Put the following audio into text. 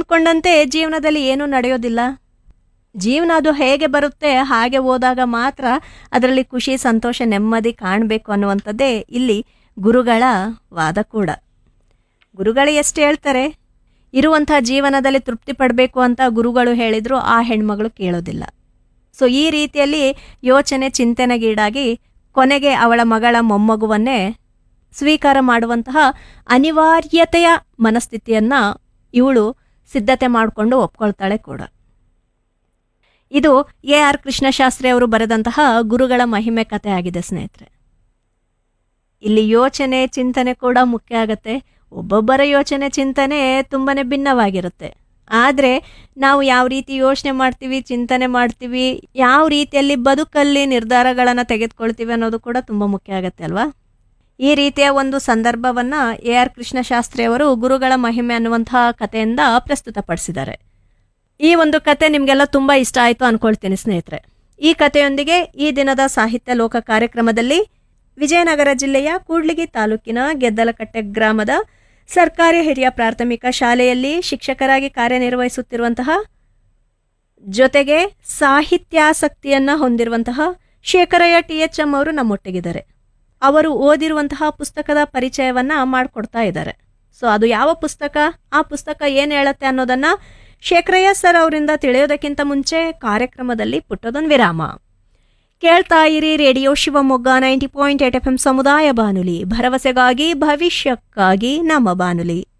ಅಂದ್ಕೊಂಡಂತೆ ಜೀವನದಲ್ಲಿ ಏನೂ ನಡೆಯೋದಿಲ್ಲ. ಜೀವನ ಅದು ಹೇಗೆ ಬರುತ್ತೆ ಹಾಗೆ ಹೋದಾಗ ಮಾತ್ರ ಅದರಲ್ಲಿ ಖುಷಿ, ಸಂತೋಷ, ನೆಮ್ಮದಿ ಕಾಣಬೇಕು ಅನ್ನುವಂಥದ್ದೇ ಇಲ್ಲಿ ಗುರುಗಳ ವಾದ ಕೂಡ. ಗುರುಗಳು ಎಷ್ಟು ಹೇಳ್ತಾರೆ, ಇರುವಂಥ ಜೀವನದಲ್ಲಿ ತೃಪ್ತಿ ಪಡಬೇಕು ಅಂತ ಗುರುಗಳು ಹೇಳಿದ್ರು ಆ ಹೆಣ್ಮಗಳು ಕೇಳೋದಿಲ್ಲ. ಸೊ ಈ ರೀತಿಯಲ್ಲಿ ಯೋಚನೆ ಚಿಂತನೆಗೀಡಾಗಿ ಕೊನೆಗೆ ಅವಳ ಮಗಳ ಮೊಮ್ಮಗುವನ್ನೇ ಸ್ವೀಕಾರ ಮಾಡುವಂತಹ ಅನಿವಾರ್ಯತೆಯ ಮನಸ್ಥಿತಿಯನ್ನು ಇವಳು ಸಿದ್ಧತೆ ಮಾಡಿಕೊಂಡು ಒಪ್ಕೊಳ್ತಾಳೆ ಕೂಡ. ಇದು ಎ.ಆರ್. ಕೃಷ್ಣಶಾಸ್ತ್ರಿ ಅವರು ಬರೆದಂತಹ ಗುರುಗಳ ಮಹಿಮೆ ಕಥೆ ಆಗಿದೆ ಸ್ನೇಹಿತರೆ. ಇಲ್ಲಿ ಯೋಚನೆ ಚಿಂತನೆ ಕೂಡ ಮುಖ್ಯ ಆಗತ್ತೆ. ಒಬ್ಬೊಬ್ಬರ ಯೋಚನೆ ಚಿಂತನೆ ತುಂಬಾನೇ ಭಿನ್ನವಾಗಿರುತ್ತೆ. ಆದರೆ ನಾವು ಯಾವ ರೀತಿ ಯೋಚನೆ ಮಾಡ್ತೀವಿ, ಚಿಂತನೆ ಮಾಡ್ತೀವಿ, ಯಾವ ರೀತಿಯಲ್ಲಿ ಬದುಕಲ್ಲಿ ನಿರ್ಧಾರಗಳನ್ನು ತೆಗೆದುಕೊಳ್ತೀವಿ ಅನ್ನೋದು ಕೂಡ ತುಂಬ ಮುಖ್ಯ ಆಗತ್ತೆ ಅಲ್ವಾ. ಈ ರೀತಿಯ ಒಂದು ಸಂದರ್ಭವನ್ನು ಎ.ಆರ್. ಕೃಷ್ಣಶಾಸ್ತ್ರಿ ಅವರು ಗುರುಗಳ ಮಹಿಮೆ ಅನ್ನುವಂತಹ ಕಥೆಯಿಂದ ಪ್ರಸ್ತುತಪಡಿಸಿದ್ದಾರೆ. ಈ ಒಂದು ಕತೆ ನಿಮಗೆಲ್ಲ ತುಂಬ ಇಷ್ಟ ಆಯಿತು ಅಂದ್ಕೊಳ್ತೀನಿ ಸ್ನೇಹಿತರೆ. ಈ ಕಥೆಯೊಂದಿಗೆ ಈ ದಿನದ ಸಾಹಿತ್ಯ ಲೋಕ ಕಾರ್ಯಕ್ರಮದಲ್ಲಿ ವಿಜಯನಗರ ಜಿಲ್ಲೆಯ ಕೂಡ್ಲಿಗಿ ತಾಲೂಕಿನ ಗೆದ್ದಲಕಟ್ಟೆ ಗ್ರಾಮದ ಸರ್ಕಾರಿ ಹಿರಿಯ ಪ್ರಾಥಮಿಕ ಶಾಲೆಯಲ್ಲಿ ಶಿಕ್ಷಕರಾಗಿ ಕಾರ್ಯನಿರ್ವಹಿಸುತ್ತಿರುವಂತಹ ಜೊತೆಗೆ ಸಾಹಿತ್ಯಾಸಕ್ತಿಯನ್ನು ಹೊಂದಿರುವಂತಹ ಶೇಖರಯ್ಯ ಟಿ.ಎಚ್.ಎಂ ಅವರು ನಮ್ಮೊಟ್ಟಿಗಿದ್ದಾರೆ. ಅವರು ಓದಿರುವಂತಹ ಪುಸ್ತಕದ ಪರಿಚಯವನ್ನು ಮಾಡಿಕೊಡ್ತಾ ಇದ್ದಾರೆ. ಸೊ ಅದು ಯಾವ ಪುಸ್ತಕ, ಆ ಪುಸ್ತಕ ಏನು ಹೇಳುತ್ತೆ ಅನ್ನೋದನ್ನು ಶೇಖರಯ್ಯ ಸರ್ ಅವರಿಂದ ತಿಳಿಯೋದಕ್ಕಿಂತ ಮುಂಚೆ ಕಾರ್ಯಕ್ರಮದಲ್ಲಿ ಪುಟ್ಟದೊಂದು ವಿರಾಮ. ಕೇಳ್ತಾ ಇರಿ ರೇಡಿಯೋ ಶಿವಮೊಗ್ಗ 90.8 FM ಸಮುದಾಯ ಬಾನುಲಿ, ಭರವಸೆಗಾಗಿ ಭವಿಷ್ಯಕ್ಕಾಗಿ ನಮ್ಮ ಬಾನುಲಿ.